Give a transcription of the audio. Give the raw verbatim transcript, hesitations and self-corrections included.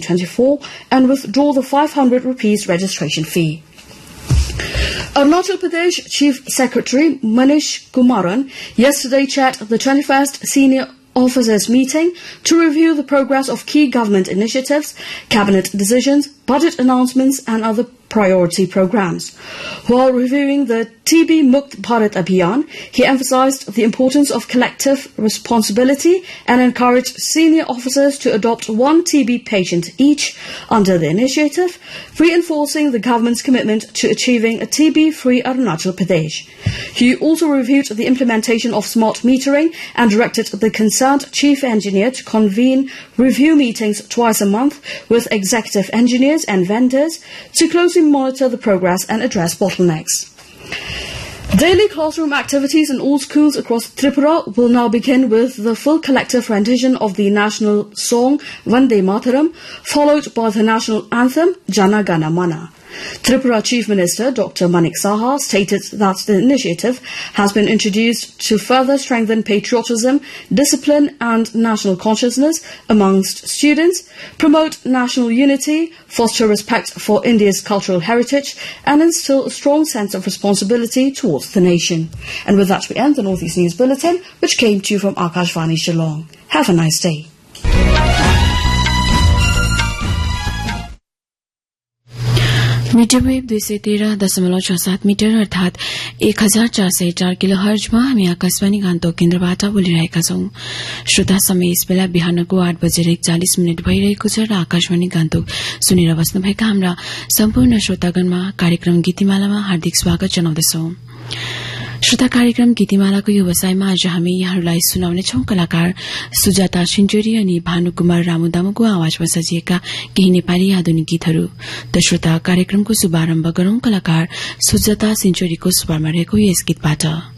twenty-four and withdraw the five hundred rupees registration fee. Arunachal Pradesh Chief Secretary Manish Kumaran yesterday chaired the twenty-first Senior Officers meeting to review the progress of key government initiatives, cabinet decisions, budget announcements and other priority programs. While reviewing the T B Mukt Bharat Abhiyan, he emphasized the importance of collective responsibility and encouraged senior officers to adopt one T B patient each under the initiative, reinforcing the government's commitment to achieving a T B-free Arunachal Pradesh. He also reviewed the implementation of smart metering and directed the concerned chief engineer to convene review meetings twice a month with executive engineers and vendors to closely monitor the progress and address bottlenecks. Daily classroom activities in all schools across Tripura will now begin with the full collective rendition of the national song Vande Mataram, followed by the national anthem Jana Gana Mana. Tripura Chief Minister Doctor Manik Saha stated that the initiative has been introduced to further strengthen patriotism, discipline and national consciousness amongst students, promote national unity, foster respect for India's cultural heritage and instill a strong sense of responsibility towards the nation. And with that we end the Northeast News Bulletin, which came to you from Akashvani Shillong. Have a nice day. Medium wave दुई सय तेह्र दशमलव छ सात metre अर्थात एक हजार चार सय चार किलो हर्जमा हामी आकाशवाणी गान्तोक केन्द्रबाट बोलिरहेका छौं। श्रोता समय यस बेला बिहानको आठ बजेर एकचालिस मिनट भइरहेको छ र आकाशवाणी गान्तोक सुनेर बस्नुभएका हाम्रा सम्पूर्ण श्रोतागणमा कार्यक्रम गीतिमालामा हार्दिक स्वागत जनाउँदछौं। श्रोता कार्यक्रम गीतिमालाको व्यवसायमा आज हामी यहाँहरूलाई सुनाउनेछौं कलाकार सुजाता सिन्चोरी अनि भानुकुमार रामुदामुको आवाजमा सजिएका केही नेपाली आधुनिक गीतहरू। त श्रोता कार्यक्रमको शुभारम्भ गरौं कलाकार सुजाता सिन्चोरीको स्वरमा रहेको यस गीतबाट।